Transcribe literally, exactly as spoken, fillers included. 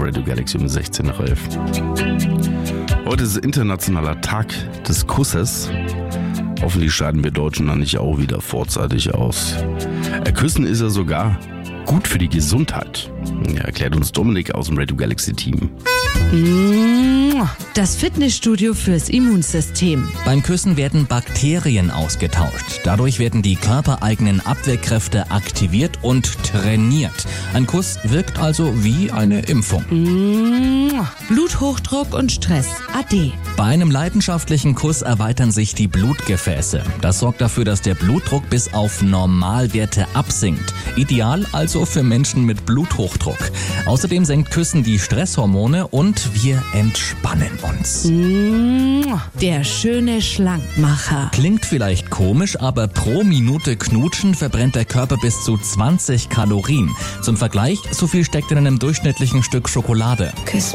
Radio Galaxy um sechzehn Uhr elf. Heute ist internationaler Tag des Kusses. Hoffentlich scheiden wir Deutschen dann nicht auch wieder vorzeitig aus. Küssen ist ja sogar gut für die Gesundheit. Ja, erklärt uns Dominik aus dem Radio Galaxy Team. Das Fitnessstudio fürs Immunsystem. Beim Küssen werden Bakterien ausgetauscht. Dadurch werden die körpereigenen Abwehrkräfte aktiviert und trainiert. Ein Kuss wirkt also wie eine Impfung. Bluthochdruck und Stress. Ade. Bei einem leidenschaftlichen Kuss erweitern sich die Blutgefäße. Das sorgt dafür, dass der Blutdruck bis auf Normalwerte absinkt. Ideal also für Menschen mit Bluthochdruck. Außerdem senkt Küssen die Stresshormone und wir entspannen uns. Der schöne Schlankmacher. Klingt vielleicht komisch, aber pro Minute Knutschen verbrennt der Körper bis zu zwanzig Kalorien. Zum Vergleich, so viel steckt in einem durchschnittlichen Stück Schokolade. Küss